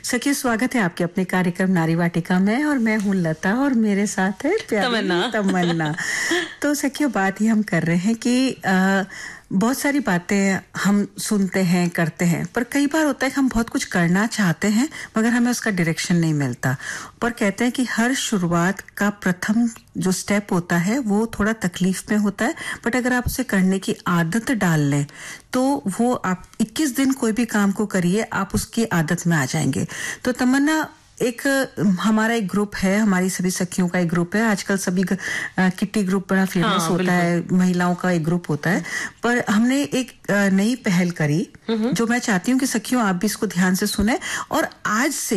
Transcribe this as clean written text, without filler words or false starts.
सखी, स्वागत है आपके अपने कार्यक्रम नारी वाटिका में और मैं हूँ लता और मेरे साथ है प्यारी तमन्ना। तो सखियों, बात ही हम कर रहे हैं कि बहुत सारी बातें हम सुनते हैं, करते हैं, पर कई बार होता है कि हम बहुत कुछ करना चाहते हैं मगर हमें उसका डायरेक्शन नहीं मिलता। पर कहते हैं कि हर शुरुआत का प्रथम जो स्टेप होता है वो थोड़ा तकलीफ में होता है, बट अगर आप उसे करने की आदत डाल लें तो वो आप 21 दिन कोई भी काम को करिए, आप उसकी आदत में आ जाएंगे। तो तमन्ना, हमारा एक ग्रुप है, हमारी सभी सखियों का एक ग्रुप है। आजकल सभी किट्टी ग्रुप बड़ा फेमस होता है, महिलाओं का एक ग्रुप होता है। पर हमने एक नई पहल करी जो मैं चाहती हूँ कि सखियों आप भी इसको ध्यान से सुने और आज से